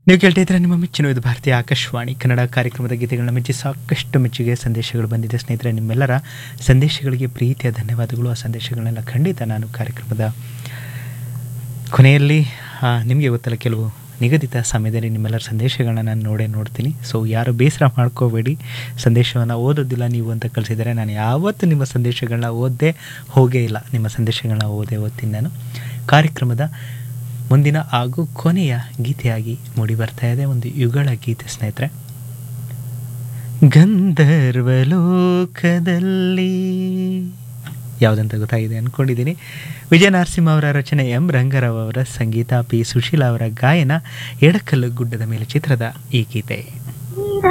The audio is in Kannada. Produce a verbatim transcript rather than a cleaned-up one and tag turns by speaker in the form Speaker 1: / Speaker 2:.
Speaker 1: ನೀವು ಕೇಳ್ತಾ ಇದ್ರೆ ನಿಮ್ಮ ಮೆಚ್ಚಿನ ಇದು ಭಾರತೀಯ ಆಕಾಶವಾಣಿ ಕನ್ನಡ ಕಾರ್ಯಕ್ರಮದ ಗೀತೆಗಳನ್ನ ಮೆಚ್ಚಿ ಸಾಕಷ್ಟು ಮೆಚ್ಚುಗೆ ಸಂದೇಶಗಳು ಬಂದಿದೆ ಸ್ನೇಹಿತರೆ. ನಿಮ್ಮೆಲ್ಲರ ಸಂದೇಶಗಳಿಗೆ ಪ್ರೀತಿಯ ಧನ್ಯವಾದಗಳು. ಆ ಸಂದೇಶಗಳನ್ನೆಲ್ಲ ಖಂಡಿತ ನಾನು ಕಾರ್ಯಕ್ರಮದ ಕೊನೆಯಲ್ಲಿ ನಿಮಗೆ ಗೊತ್ತಲ್ಲ, ಕೆಲವು ನಿಗದಿತ ಸಮಯದಲ್ಲಿ ನಿಮ್ಮೆಲ್ಲರ ಸಂದೇಶಗಳನ್ನ ನಾನು ನೋಡೇ ನೋಡ್ತೀನಿ. ಸೊ ಯಾರು ಬೇಸರ ಮಾಡ್ಕೋಬೇಡಿ, ಸಂದೇಶವನ್ನು ಓದೋದಿಲ್ಲ ನೀವು ಅಂತ ಕಳಿಸಿದರೆ ನಾನು ಯಾವತ್ತೂ ನಿಮ್ಮ ಸಂದೇಶಗಳನ್ನ ಓದದೆ ಹೋಗೇ ಇಲ್ಲ. ನಿಮ್ಮ ಸಂದೇಶಗಳನ್ನ ಓದೇ ಓದ್ತೀನಿ ನಾನು. ಕಾರ್ಯಕ್ರಮದ ಮುಂದಿನ ಹಾಗೂ ಕೊನೆಯ ಗೀತೆಯಾಗಿ ಮೂಡಿ ಬರ್ತಾ ಇದೆ ಒಂದು ಯುಗಳ ಗೀತೆ ಸ್ನೇಹಿತರೆ. ಗಂಧರ್ವಲೋಕದಲ್ಲಿ ಯಾವುದಂತ ಗೊತ್ತಾಗಿದೆ ಅಂದ್ಕೊಂಡಿದ್ದೀನಿ. ವಿಜಯ ನರಸಿಂಹ ಅವರ ರಚನೆ, ಎಂ ರಂಗರಾವ್ ಅವರ ಸಂಗೀತ, ಪಿ ಸುಶೀಲಾ ಅವರ ಗಾಯನ, ಎಡಕಲ್ಲು ಗುಡ್ಡದ ಮೇಲೆ ಚಿತ್ರದ ಈ ಗೀತೆ.